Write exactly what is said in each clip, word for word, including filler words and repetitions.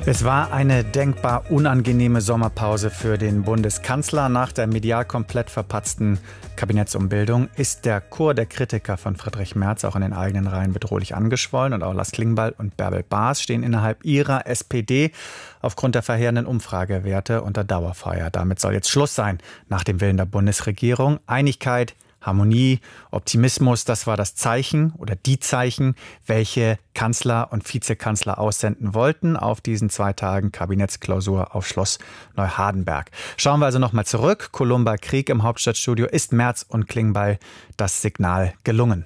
Es war eine denkbar unangenehme Sommerpause für den Bundeskanzler. Nach der medial komplett verpatzten Kabinettsumbildung ist der Chor der Kritiker von Friedrich Merz auch in den eigenen Reihen bedrohlich angeschwollen. Und auch Lars Klingbeil und Bärbel Baas stehen innerhalb ihrer S P D aufgrund der verheerenden Umfragewerte unter Dauerfeuer. Damit soll jetzt Schluss sein nach dem Willen der Bundesregierung. Einigkeit, Harmonie, Optimismus, das war das Zeichen oder die Zeichen, welche Kanzler und Vizekanzler aussenden wollten auf diesen zwei Tagen Kabinettsklausur auf Schloss Neuhardenberg. Schauen wir also nochmal zurück. Columba Krieg im Hauptstadtstudio. Ist Merz und Klingbeil das Signal gelungen?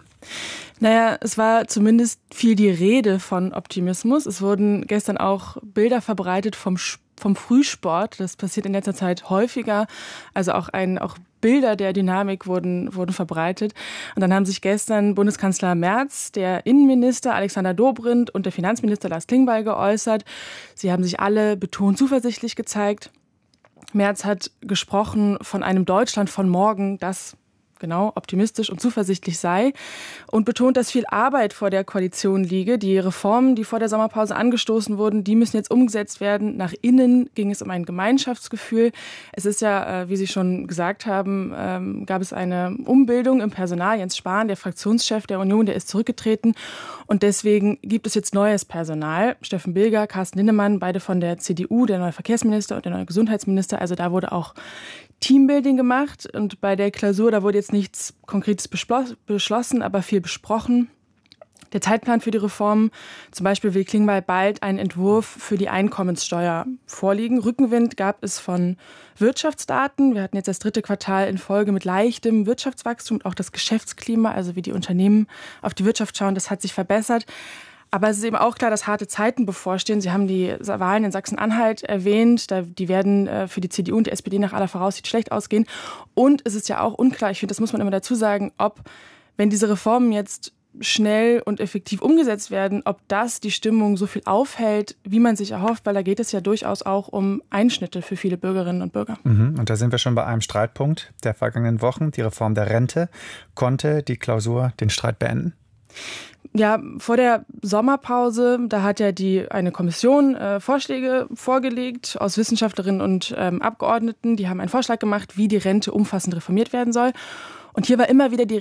Naja, es war zumindest viel die Rede von Optimismus. Es wurden gestern auch Bilder verbreitet vom vom Frühsport. Das passiert in letzter Zeit häufiger. Also auch ein auch Bilder der Dynamik wurden, wurden verbreitet. Und dann haben sich gestern Bundeskanzler Merz, der Innenminister Alexander Dobrindt und der Finanzminister Lars Klingbeil geäußert. Sie haben sich alle betont zuversichtlich gezeigt. Merz hat gesprochen von einem Deutschland von morgen, das genau optimistisch und zuversichtlich sei und betont, dass viel Arbeit vor der Koalition liege. Die Reformen, die vor der Sommerpause angestoßen wurden, die müssen jetzt umgesetzt werden. Nach innen ging es um ein Gemeinschaftsgefühl. Es ist ja, wie Sie schon gesagt haben, ähm, gab es eine Umbildung im Personal. Jens Spahn, der Fraktionschef der Union, der ist zurückgetreten und deswegen gibt es jetzt neues Personal. Steffen Bilger, Carsten Linnemann, beide von der C D U, der neue Verkehrsminister und der neue Gesundheitsminister. Also da wurde auch Teambuilding gemacht und bei der Klausur, da wurde jetzt nichts Konkretes beschlossen, aber viel besprochen. Der Zeitplan für die Reform, zum Beispiel will Klingbeil bald einen Entwurf für die Einkommenssteuer vorlegen. Rückenwind gab es von Wirtschaftsdaten. Wir hatten jetzt das dritte Quartal in Folge mit leichtem Wirtschaftswachstum und auch das Geschäftsklima, also wie die Unternehmen auf die Wirtschaft schauen, das hat sich verbessert. Aber es ist eben auch klar, dass harte Zeiten bevorstehen. Sie haben die Wahlen in Sachsen-Anhalt erwähnt. Die werden für die C D U und die S P D nach aller Voraussicht schlecht ausgehen. Und es ist ja auch unklar, ich finde, das muss man immer dazu sagen, ob, wenn diese Reformen jetzt schnell und effektiv umgesetzt werden, ob das die Stimmung so viel aufhält, wie man sich erhofft, weil da geht es ja durchaus auch um Einschnitte für viele Bürgerinnen und Bürger. Mhm. Und da sind wir schon bei einem Streitpunkt der vergangenen Wochen. Die Reform der Rente. Konnte die Klausur den Streit beenden? Ja, vor der Sommerpause, da hat ja die eine Kommission äh, Vorschläge vorgelegt aus Wissenschaftlerinnen und ähm, Abgeordneten. Die haben einen Vorschlag gemacht, wie die Rente umfassend reformiert werden soll. Und hier war immer wieder die